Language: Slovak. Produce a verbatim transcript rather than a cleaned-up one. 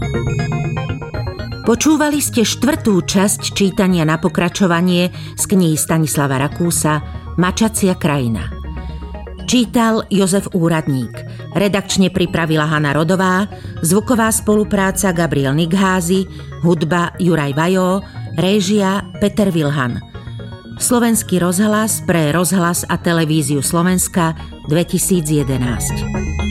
Počúvali ste štvrtú časť čítania na pokračovanie z knihy Stanislava Rakúsa Mačacia krajina. Čítal Jozef Úradník, redakčne pripravila Hana Rodová, zvuková spolupráca Gabriel Nigházy, hudba Juraj Vajó, réžia Peter Vilhan. Slovenský rozhlas pre rozhlas a televíziu Slovenska dvetisíc jedenásť.